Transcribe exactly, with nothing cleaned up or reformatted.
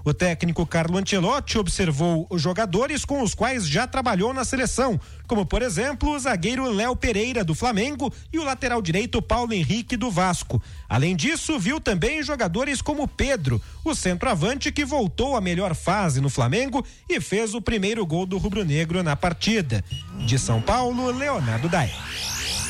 O técnico Carlo Ancelotti observou os jogadores com os quais já trabalhou na seleção, como por exemplo o zagueiro Léo Pereira do Flamengo e o lateral direito Paulo Henrique do Vasco. Além disso, viu também jogadores como Pedro, o centroavante que voltou à melhor fase no Flamengo e fez o primeiro gol do rubro-negro na partida. De São Paulo, Leonardo Daer.